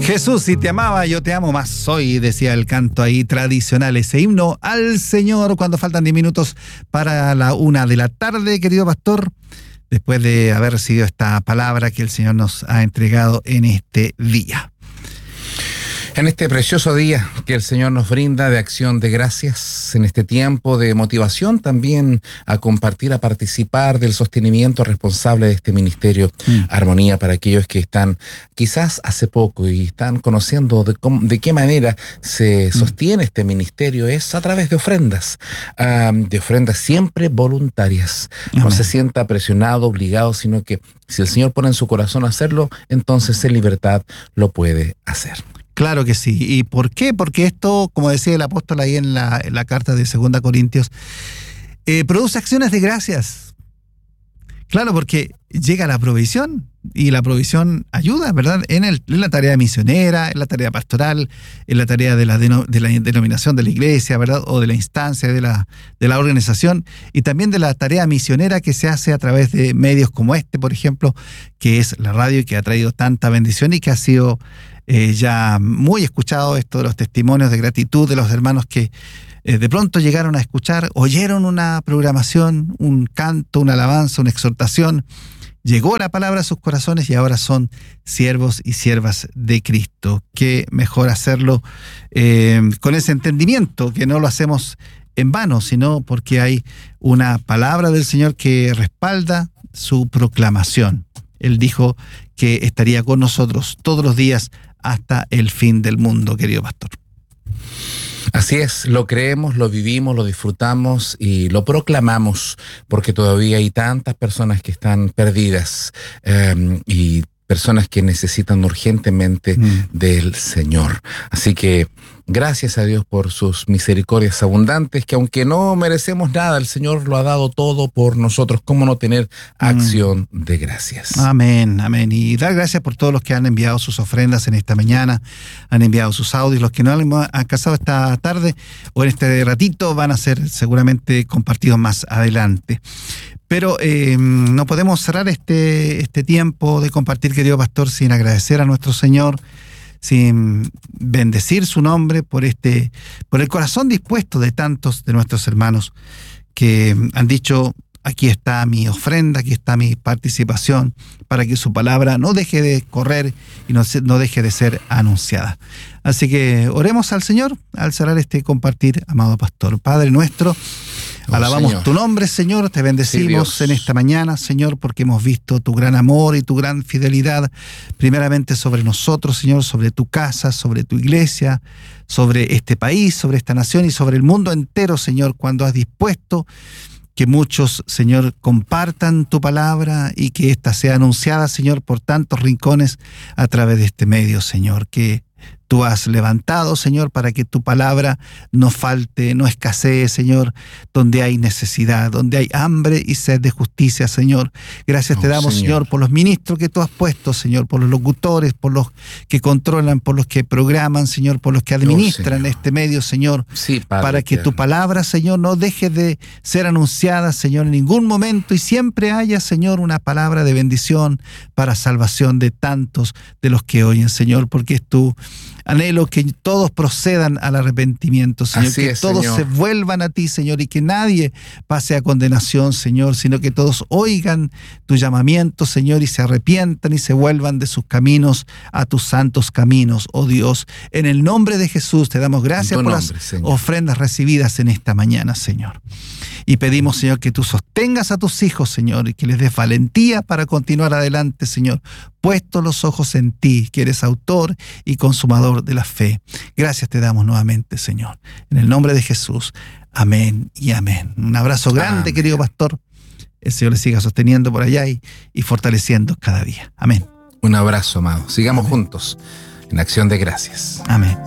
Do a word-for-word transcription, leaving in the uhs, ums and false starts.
Jesús, si te amaba, yo te amo más hoy, decía el canto ahí tradicional, ese himno al Señor, cuando faltan diez minutos para la una de la tarde, querido pastor, después de haber recibido esta palabra que el Señor nos ha entregado en este día. En este precioso día que el Señor nos brinda de acción de gracias, en este tiempo de motivación también a compartir, a participar del sostenimiento responsable de este ministerio mm. Armonía para aquellos que están quizás hace poco y están conociendo de, cómo, de qué manera se mm. sostiene este ministerio, es a través de ofrendas, um, de ofrendas siempre voluntarias. Amén. No se sienta presionado, obligado, sino que si el Señor pone en su corazón hacerlo, entonces en libertad lo puede hacer. Claro que sí. ¿Y por qué? Porque esto, como decía el apóstol ahí en la, en la carta de Segunda Corintios, eh, produce acciones de gracias. Claro, porque llega la provisión y la provisión ayuda, ¿verdad? En, el, en la tarea misionera, en la tarea pastoral, en la tarea de la, deno, de la denominación de la iglesia, ¿verdad? O de la instancia de la, de la organización, y también de la tarea misionera que se hace a través de medios como este, por ejemplo, que es la radio y que ha traído tanta bendición y que ha sido Eh, ya muy escuchado esto de los testimonios de gratitud de los hermanos que eh, de pronto llegaron a escuchar, oyeron una programación, un canto, una alabanza, una exhortación, llegó la palabra a sus corazones y ahora son siervos y siervas de Cristo. Qué mejor hacerlo eh, con ese entendimiento, que no lo hacemos en vano, sino porque hay una palabra del Señor que respalda su proclamación. Él dijo que estaría con nosotros todos los días hasta el fin del mundo, querido pastor. Así es, lo creemos, lo vivimos, lo disfrutamos y lo proclamamos, porque todavía hay tantas personas que están perdidas eh, y personas que necesitan urgentemente mm. del Señor. Así que gracias a Dios por sus misericordias abundantes, que aunque no merecemos nada, el Señor lo ha dado todo por nosotros. ¿Cómo no tener acción mm. de gracias? Amén, amén. Y dar gracias por todos los que han enviado sus ofrendas en esta mañana, han enviado sus audios. Los que no han alcanzado esta tarde o en este ratito van a ser seguramente compartidos más adelante. Pero eh, no podemos cerrar este, este tiempo de compartir, querido pastor, sin agradecer a nuestro Señor, sin bendecir su nombre por este, por el corazón dispuesto de tantos de nuestros hermanos que han dicho: aquí está mi ofrenda, aquí está mi participación, para que su palabra no deje de correr y no, no deje de ser anunciada. Así que oremos al Señor al cerrar este compartir, amado pastor. Padre nuestro, oh, alabamos Señor. Tu nombre, Señor, te bendecimos sí, en esta mañana, Señor, porque hemos visto tu gran amor y tu gran fidelidad, primeramente sobre nosotros, Señor, sobre tu casa, sobre tu iglesia, sobre este país, sobre esta nación y sobre el mundo entero, Señor, cuando has dispuesto que muchos, Señor, compartan tu palabra y que ésta sea anunciada, Señor, por tantos rincones a través de este medio, Señor, que tú has levantado, Señor, para que tu palabra no falte, no escasee, Señor, donde hay necesidad, donde hay hambre y sed de justicia, Señor. Gracias oh, te damos, Señor. Señor, por los ministros que tú has puesto, Señor, por los locutores, por los que controlan, por los que programan, Señor, por los que administran oh, este medio, Señor, sí, Padre, para que tu palabra, Señor, no deje de ser anunciada, Señor, en ningún momento y siempre haya, Señor, una palabra de bendición para salvación de tantos de los que oyen, Señor, porque es tu anhelo que todos procedan al arrepentimiento, Señor, Así que es, todos Señor. se vuelvan a ti, Señor, y que nadie pase a condenación, Señor, sino que todos oigan tu llamamiento, Señor, y se arrepientan y se vuelvan de sus caminos a tus santos caminos, oh Dios. En el nombre de Jesús te damos gracias por nombre, las Señor. ofrendas recibidas en esta mañana, Señor. Y pedimos, Señor, que tú sostengas a tus hijos, Señor, y que les des valentía para continuar adelante, Señor, puestos los ojos en ti, que eres autor y consumador de la fe. Gracias te damos nuevamente, Señor. En el nombre de Jesús, amén y amén. Un abrazo grande, amén. Querido pastor. El Señor le siga sosteniendo por allá y, y fortaleciendo cada día. Amén. Un abrazo, amado. Sigamos amén. Juntos en acción de gracias. Amén.